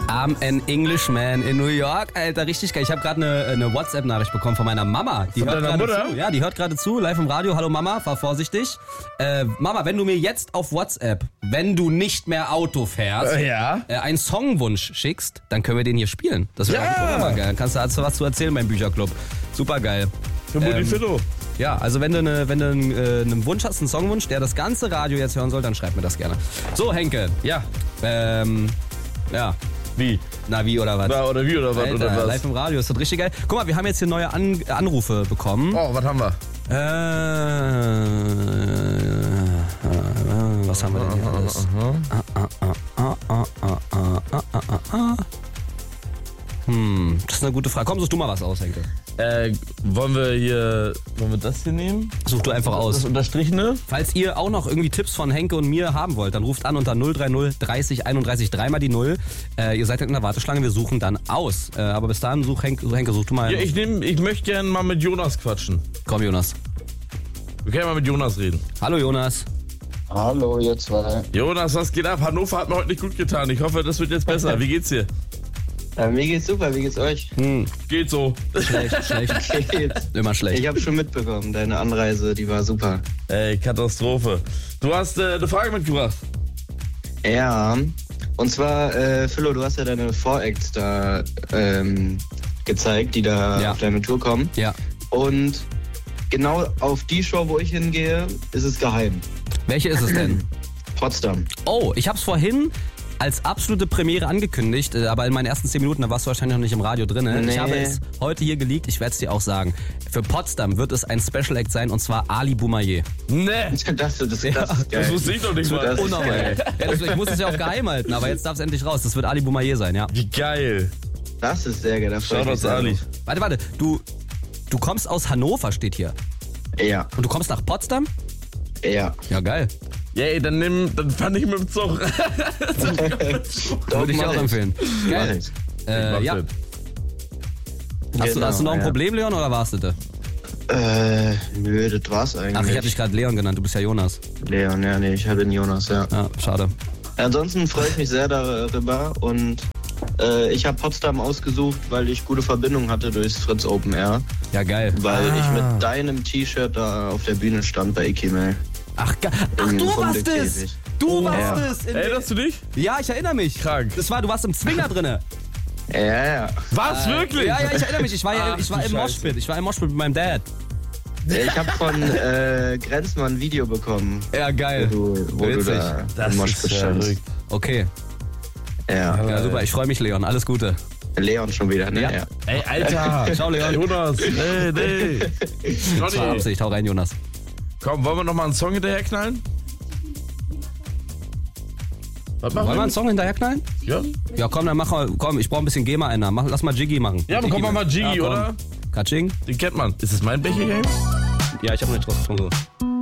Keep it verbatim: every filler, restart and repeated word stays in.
I'm an Englishman in New York, Alter, richtig geil. Ich habe gerade eine, eine WhatsApp-Nachricht bekommen von meiner Mama. Die Von hört deiner gerade Mutter? zu. Ja, die hört gerade zu, live im Radio. Hallo Mama, fahr vorsichtig. Äh, Mama, wenn du mir jetzt auf WhatsApp, wenn du nicht mehr Auto fährst, Äh, ja. äh, einen Songwunsch schickst, dann können wir den hier spielen. Das wäre Ja. eigentlich auch mal geil. Dann kannst du dazu was zu erzählen beim Bücherclub. Super geil. Für Mutti Ähm, Fido. Ja, also wenn du, eine, wenn du einen, äh, einen Wunsch hast, einen Songwunsch, der das ganze Radio jetzt hören soll, dann schreib mir das gerne. So, Henke. Ja. Ähm, ja. Wie? Na, wie oder was? Na, oder wie oder was? Alter, Oder was? live im Radio, ist das richtig geil. Guck mal, wir haben jetzt hier neue An- Anrufe bekommen. Oh, was haben wir? Äh, äh, was haben wir denn hier alles? Hm, das ist eine gute Frage. Komm, such du mal was aus, Henke. Äh, wollen wir hier, wollen wir das hier nehmen? Such du einfach Das aus. Unterstrichene? Falls ihr auch noch irgendwie Tipps von Henke und mir haben wollt, dann ruft an unter null drei null dreißig einunddreißig dreimal die Null. Äh, ihr seid in der Warteschlange, wir suchen dann aus. Äh, aber bis dahin, such Henke, Henke, such du mal. Ja, ich nehm, ich möchte gerne mal mit Jonas quatschen. Komm, Jonas. Wir können ja mal mit Jonas reden. Hallo, Jonas. Hallo, ihr zwei. Jonas, was geht ab? Hannover hat mir heute nicht gut getan. Ich hoffe, das wird jetzt besser. Wie geht's dir? Äh, mir geht's super, wie geht's euch? Hm, Geht so. schlecht, schlecht. Geht's. Immer schlecht. Ich habe schon mitbekommen, deine Anreise, die war super. Ey, Katastrophe. Du hast äh, eine Frage mitgebracht. Ja, und zwar, äh, Philo, du hast ja deine Voracts da ähm, gezeigt, die da Ja. auf deine Tour kommen. Ja. Und genau auf die Show, wo ich hingehe, ist es geheim. Welche ist es denn? Potsdam. Oh, ich hab's vorhin als absolute Premiere angekündigt, äh, aber in meinen ersten zehn Minuten, da warst du wahrscheinlich noch nicht im Radio drin. Nee. Ich habe es heute hier geleakt, ich werde es dir auch sagen. Für Potsdam wird es ein Special Act sein, und zwar Ali Boumaier. Nee. Das, das, das, das ist geil. Das wusste ich doch nicht mal. Das ist Unnormal. geil. Ja, das, ich muss es ja auch geheim halten, aber jetzt darf es endlich raus. Das wird Ali Boumaier sein, ja. Wie geil. Das ist sehr geil. Da freu ich mich Shoutouts sehr Ali. drauf. Warte, warte, du, du kommst aus Hannover, steht hier. Ja, Und du kommst nach Potsdam? ja. Ja, geil. Ja, ey, dann nimm, dann fahr ich mit dem Zug. Doch, Würde ich dir mach auch empfehlen. Mach Geil. ich. Äh, Mach ja. das. Hast, du, Genau, hast du noch ein ja. Problem, Leon, oder warst du das? Äh, nö, das war's eigentlich. Ach, ich hab dich gerade Leon genannt, du bist ja Jonas. Leon, ja, nee, ich bin Jonas, ja. Ja, schade. Ansonsten freue ich mich sehr darüber und äh, ich habe Potsdam ausgesucht, weil ich gute Verbindung hatte durchs Fritz Open Air, Ja, geil. weil Ah. ich mit deinem T-Shirt da auf der Bühne stand bei Ikemel. Ach, ge- Ach Im du warst es! Hundekäfig. Du warst Ja. es! In Erinnerst du dich? ja, ich erinnere mich. Krank. Das war, du warst im Zwinger drinne. Ja, ja. Was, wirklich? Ja, ja, ich erinnere mich. Ich war, ja, Ach, ich war du im Scheiße. Moshpit. Ich war im Moshpit mit meinem Dad. Ich habe von äh, Grenzmann ein Video bekommen, Ja, wo geil. du, wo du Witzig. da Das im ist Moshpit standst. verrückt. Okay. Ja. Ja, super. Ich freue mich, Leon. Alles Gute. Leon schon wieder, ne? Ja. Ja. Ey, Alter. Ciao, Leon. Jonas. Nee, nee. Das war Johnny. Absicht. Hau rein, Jonas. Komm, wollen wir noch mal einen Song hinterher knallen? Was machen Wollen wir einen Song hinterher knallen? Ja? Ja, komm, dann mach mal. Komm, ich brauche ein bisschen GEMA-Einnahmen. Mach, lass mal Jiggy machen. Ja, aber Jiggy komm mal mal Jiggy, ja, komm. oder? Katsching? Den kennt man. Ist das mein Becher hier? Ja, ich habe nicht drauf getrunken.